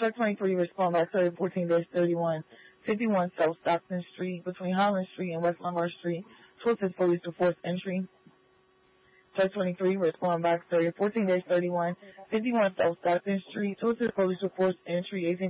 Truck 23 respond by 14-31, 51 South Stockton Street between Holland Street and West Lombard Street. Towards police to force entry. Truck 23 respond by 14-31, 51 South Stockton Street. Towards police to force entry. 18